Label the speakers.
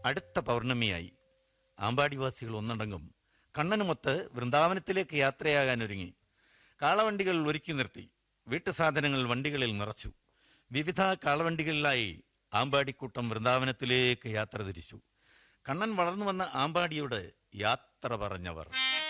Speaker 1: അടുത്ത പൗർണമിയായി. ആമ്പാടിവാസികൾ ഒന്നടങ്കം കണ്ണനുമൊത്ത് വൃന്ദാവനത്തിലേക്ക് യാത്രയാകാനൊരുങ്ങി. കാളവണ്ടികൾ ഒരുക്കി നിർത്തി. വീട്ടുസാധനങ്ങൾ വണ്ടികളിൽ നിറച്ചു. വിവിധ കാളവണ്ടികളിലായി ആമ്പാടിക്കൂട്ടം വൃന്ദാവനത്തിലേക്ക് യാത്ര തിരിച്ചു. കണ്ണൻ വളർന്നു വന്ന ആമ്പാടിയോട് യാത്ര പറഞ്ഞവർ.